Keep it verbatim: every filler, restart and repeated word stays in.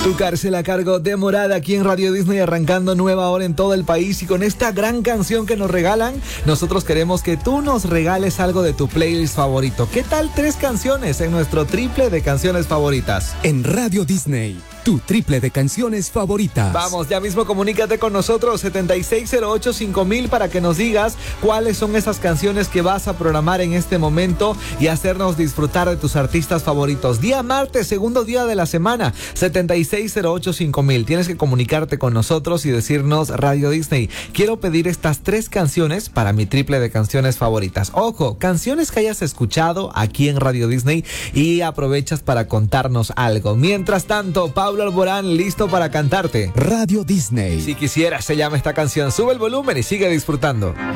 Tu cárcel a cargo de Morada aquí en Radio Disney, arrancando nueva hora en todo el país, y con esta gran canción que nos regalan, nosotros queremos que tú nos regales algo de tu playlist favorito. ¿Qué tal tres canciones en nuestro triple de canciones favoritas? En Radio Disney, tu triple de canciones favoritas. Vamos, ya mismo comunícate con nosotros, setenta y seis cero ocho cinco mil, para que nos digas cuáles son esas canciones que vas a programar en este momento y hacernos disfrutar de tus artistas favoritos. Día martes, segundo día de la semana, setenta y seis cero ocho cinco mil. Tienes que comunicarte con nosotros y decirnos: Radio Disney, quiero pedir estas tres canciones para mi triple de canciones favoritas. Ojo, canciones que hayas escuchado aquí en Radio Disney, y aprovechas para contarnos algo. Mientras tanto, Pablo Alborán, listo para cantarte Radio Disney. Si quisieras, se llama esta canción. Sube el volumen y sigue disfrutando.